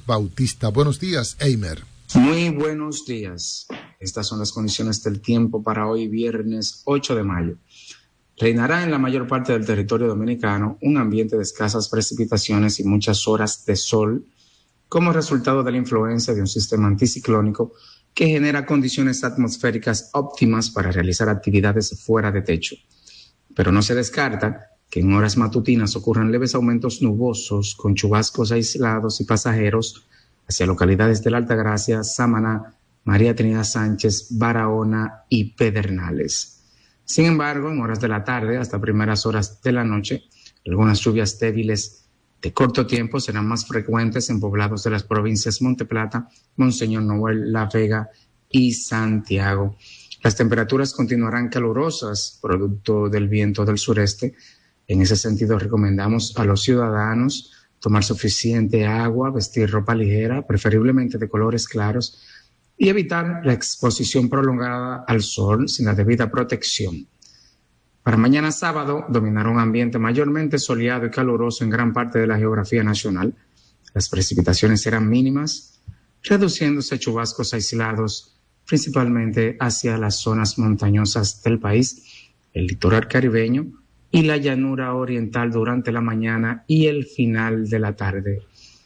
Bautista. Buenos días, Eimer. Muy buenos días. Estas son las condiciones del tiempo para hoy, viernes 8 de mayo. Reinará en la mayor parte del territorio dominicano un ambiente de escasas precipitaciones y muchas horas de sol como resultado de la influencia de un sistema anticiclónico que genera condiciones atmosféricas óptimas para realizar actividades fuera de techo. Pero no se descarta que en horas matutinas ocurran leves aumentos nubosos con chubascos aislados y pasajeros hacia localidades de la Altagracia, Samaná, María Trinidad Sánchez, Barahona y Pedernales. Sin embargo, en horas de la tarde hasta primeras horas de la noche, algunas lluvias débiles de corto tiempo serán más frecuentes en poblados de las provincias Monte Plata, Monseñor Noel, La Vega y Santiago. Las temperaturas continuarán calurosas, producto del viento del sureste. En ese sentido, recomendamos a los ciudadanos tomar suficiente agua, vestir ropa ligera, preferiblemente de colores claros, y evitar la exposición prolongada al sol sin la debida protección. Para mañana sábado, dominará un ambiente mayormente soleado y caluroso en gran parte de la geografía nacional. Las precipitaciones serán mínimas, reduciéndose a chubascos aislados, principalmente hacia las zonas montañosas del país, el litoral caribeño y la llanura oriental durante la mañana y el final de la tarde.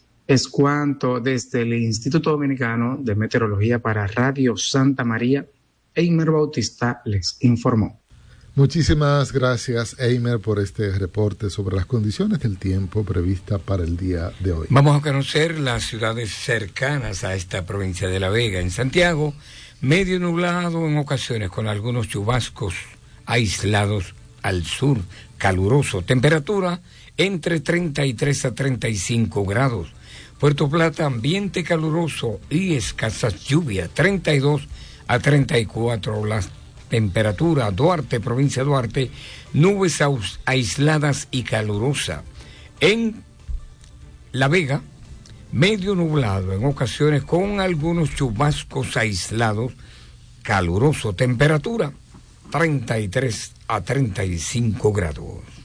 Es cuanto desde el Instituto Dominicano de Meteorología para Radio Santa María, Eimer Bautista les informó. Muchísimas gracias, Eimer, por este reporte sobre las condiciones del tiempo prevista para el día de hoy. Vamos a conocer las ciudades cercanas a esta provincia de La Vega. En Santiago, medio nublado en ocasiones con algunos chubascos aislados al sur, caluroso, temperatura entre 33 a 35 grados. Puerto Plata, ambiente caluroso y escasas lluvias, 32 a 34 la temperatura. Duarte, provincia de Duarte, nubes aisladas y calurosa. En La Vega, medio nublado en ocasiones con algunos chubascos aislados, caluroso, temperatura 33 a 35 grados.